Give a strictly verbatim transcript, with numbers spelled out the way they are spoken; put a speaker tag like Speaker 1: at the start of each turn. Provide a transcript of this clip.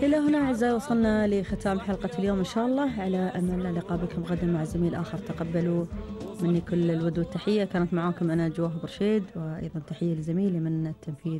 Speaker 1: إلى هنا أعزائي وصلنا لختام حلقة اليوم إن شاء الله، على أمل اللقاء بكم غدا مع زميل آخر. تقبلوا مني كل الود والتحية. كانت معاكم أنا جواهر برشيد، وأيضا تحية لزميلي من التنفيذ